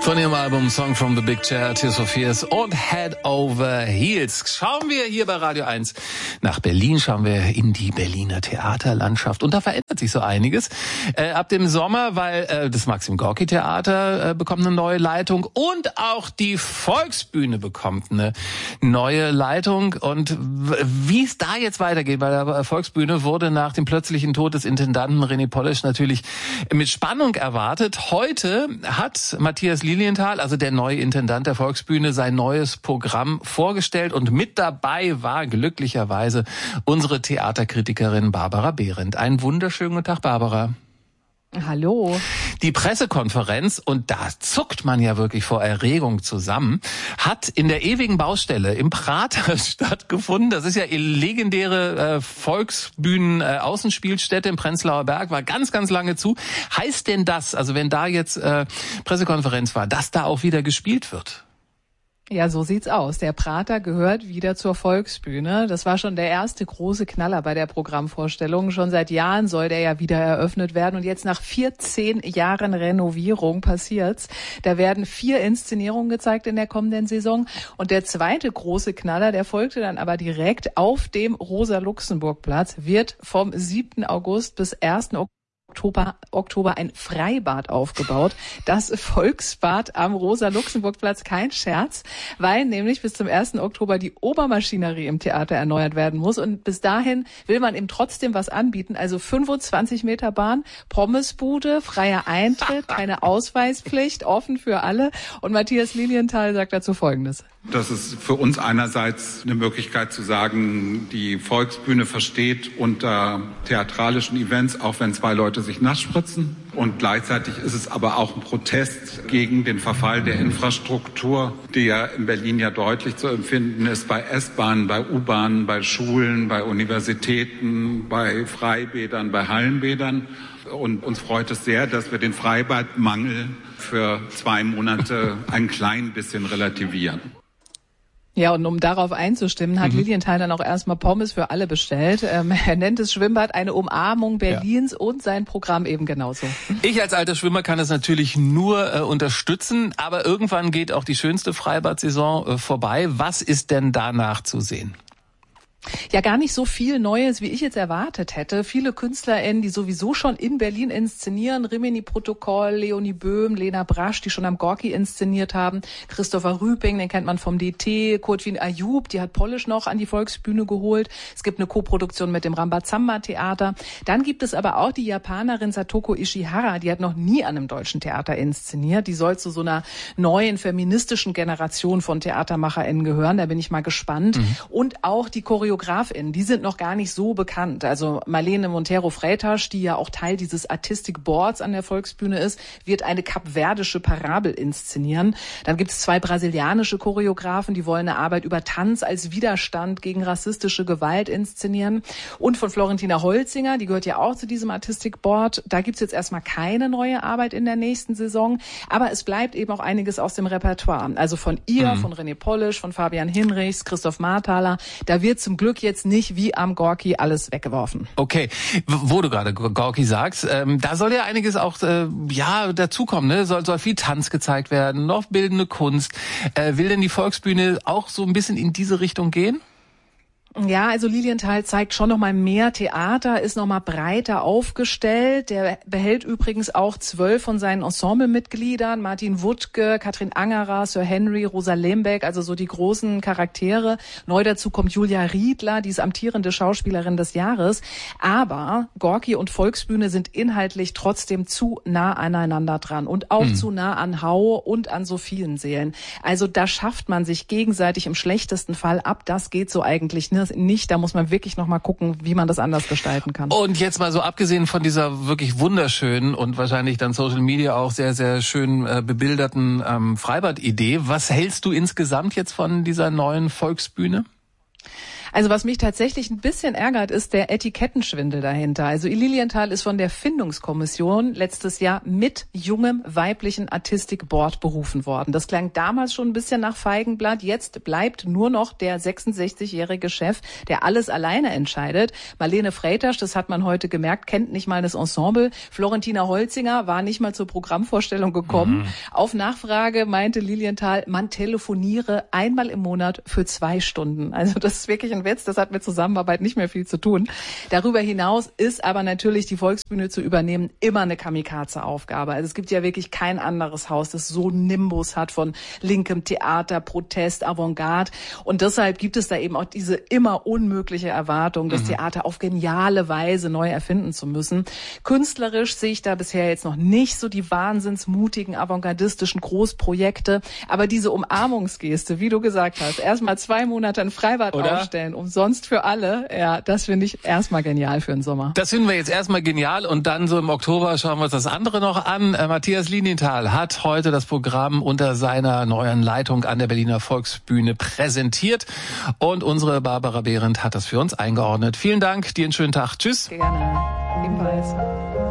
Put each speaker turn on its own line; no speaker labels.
Von ihrem Album Song from the Big Chair, Tears for Fears und Head Over Heels. Schauen wir hier bei Radio 1 nach Berlin, schauen wir in die Berliner Theaterlandschaft. Und da verändert sich so einiges. Ab dem Sommer, weil das Maxim-Gorki-Theater bekommt eine neue Leitung und auch die Volksbühne bekommt eine neue Leitung. Und wie es da jetzt weitergeht bei der Volksbühne, wurde nach dem plötzlichen Tod des Intendanten René Polish natürlich mit Spannung erwartet. Heute hat Matthias Lilienthal, also der neue Intendant der Volksbühne, sein neues Programm vorgestellt und mit dabei war glücklicherweise unsere Theaterkritikerin Barbara Behrendt. Einen wunderschönen guten Tag, Barbara.
Hallo.
Die Pressekonferenz, und da zuckt man ja wirklich vor Erregung zusammen, hat in der ewigen Baustelle im Prater stattgefunden. Das ist ja die legendäre Volksbühnen-Außenspielstätte im Prenzlauer Berg, war ganz, ganz lange zu. Heißt denn das, also wenn da jetzt Pressekonferenz war, dass da auch wieder gespielt wird?
Ja, so sieht's aus. Der Prater gehört wieder zur Volksbühne. Das war schon der erste große Knaller bei der Programmvorstellung. Schon seit Jahren soll der ja wieder eröffnet werden. Und jetzt nach 14 Jahren Renovierung passiert's. Da werden 4 Inszenierungen gezeigt in der kommenden Saison. Und der zweite große Knaller, der folgte dann aber direkt auf dem Rosa-Luxemburg-Platz, wird vom 7. August bis 1. Oktober ein Freibad aufgebaut. Das Volksbad am Rosa-Luxemburg-Platz, kein Scherz, weil nämlich bis zum 1. Oktober die Obermaschinerie im Theater erneuert werden muss. Und bis dahin will man ihm trotzdem was anbieten. Also 25 Meter Bahn, Pommesbude, freier Eintritt, keine Ausweispflicht, offen für alle. Und Matthias Lilienthal sagt dazu Folgendes.
Das ist für uns einerseits eine Möglichkeit zu sagen, die Volksbühne versteht unter theatralischen Events, auch wenn 2 Leute sich nass spritzen. Und gleichzeitig ist es aber auch ein Protest gegen den Verfall der Infrastruktur, die ja in Berlin ja deutlich zu empfinden ist, bei S-Bahnen, bei U-Bahnen, bei Schulen, bei Universitäten, bei Freibädern, bei Hallenbädern. Und uns freut es sehr, dass wir den Freibadmangel für 2 Monate ein klein bisschen relativieren.
Ja, und um darauf einzustimmen, hat Lilienthal dann auch erstmal Pommes für alle bestellt. Er nennt das Schwimmbad eine Umarmung Berlins und sein Programm eben genauso.
Ich als alter Schwimmer kann es natürlich nur unterstützen, aber irgendwann geht auch die schönste Freibad-Saison vorbei. Was ist denn danach zu sehen?
Ja, gar nicht so viel Neues, wie ich jetzt erwartet hätte. Viele KünstlerInnen, die sowieso schon in Berlin inszenieren, Rimini-Protokoll, Leonie Böhm, Lena Brasch, die schon am Gorki inszeniert haben, Christopher Rüping, den kennt man vom DT, Kurtwin Ayub, die hat Polish noch an die Volksbühne geholt. Es gibt eine Koproduktion mit dem Rambazamba-Theater. Dann gibt es aber auch die Japanerin Satoko Ishihara, die hat noch nie an einem deutschen Theater inszeniert. Die soll zu so einer neuen feministischen Generation von TheatermacherInnen gehören. Da bin ich mal gespannt. Und auch die ChoreografInnen, die sind noch gar nicht so bekannt. Also Marlene Montero-Freitasch, die ja auch Teil dieses Artistic Boards an der Volksbühne ist, wird eine kapverdische Parabel inszenieren. Dann gibt es 2 brasilianische Choreografen, die wollen eine Arbeit über Tanz als Widerstand gegen rassistische Gewalt inszenieren. Und von Florentina Holzinger, die gehört ja auch zu diesem Artistic Board. Da gibt es jetzt erstmal keine neue Arbeit in der nächsten Saison. Aber es bleibt eben auch einiges aus dem Repertoire. Also von ihr, von René Polish, von Fabian Hinrichs, Christoph Marthaler. Da wird zum Glück jetzt nicht wie am Gorki alles weggeworfen.
Okay, wo du gerade Gorki sagst, da soll ja einiges auch dazukommen, ne? Soll viel Tanz gezeigt werden, noch bildende Kunst. Will denn die Volksbühne auch so ein bisschen in diese Richtung gehen?
Ja, also Lilienthal zeigt schon noch mal mehr Theater, ist noch mal breiter aufgestellt. Der behält übrigens auch 12 von seinen Ensemblemitgliedern. Martin Wuttke, Katrin Angerer, Sir Henry, Rosa Lembeck, also so die großen Charaktere. Neu dazu kommt Julia Riedler, die ist amtierende Schauspielerin des Jahres. Aber Gorki und Volksbühne sind inhaltlich trotzdem zu nah aneinander dran und auch zu nah an Hau und an so vielen Seelen. Also da schafft man sich gegenseitig im schlechtesten Fall ab. Das geht so eigentlich nicht. Da muss man wirklich noch mal gucken, wie man das anders gestalten kann.
Und jetzt mal so abgesehen von dieser wirklich wunderschönen und wahrscheinlich dann Social Media auch sehr, sehr schön bebilderten Freibad-Idee. Was hältst du insgesamt jetzt von dieser neuen Volksbühne?
Also was mich tatsächlich ein bisschen ärgert, ist der Etikettenschwindel dahinter. Also Lilienthal ist von der Findungskommission letztes Jahr mit jungem weiblichen Artistic-Board berufen worden. Das klang damals schon ein bisschen nach Feigenblatt. Jetzt bleibt nur noch der 66-jährige Chef, der alles alleine entscheidet. Marlene Freitasch, das hat man heute gemerkt, kennt nicht mal das Ensemble. Florentina Holzinger war nicht mal zur Programmvorstellung gekommen. Auf Nachfrage meinte Lilienthal, man telefoniere einmal im Monat für 2 Stunden. Also das ist wirklich ein Witz, das hat mit Zusammenarbeit nicht mehr viel zu tun. Darüber hinaus ist aber natürlich die Volksbühne zu übernehmen immer eine Kamikaze-Aufgabe. Also es gibt ja wirklich kein anderes Haus, das so einen Nimbus hat von linkem Theater, Protest, Avantgarde. Und deshalb gibt es da eben auch diese immer unmögliche Erwartung, das Theater auf geniale Weise neu erfinden zu müssen. Künstlerisch sehe ich da bisher jetzt noch nicht so die wahnsinnsmutigen, avantgardistischen Großprojekte. Aber diese Umarmungsgeste, wie du gesagt hast, erstmal 2 Monate ein Freibad aufstellen, umsonst für alle, ja, das finde ich erstmal genial für den Sommer.
Das finden wir jetzt erstmal genial und dann so im Oktober schauen wir uns das andere noch an. Matthias Lilienthal hat heute das Programm unter seiner neuen Leitung an der Berliner Volksbühne präsentiert und unsere Barbara Behrendt hat das für uns eingeordnet. Vielen Dank, dir einen schönen Tag. Tschüss.
Gerne. Ebenfalls.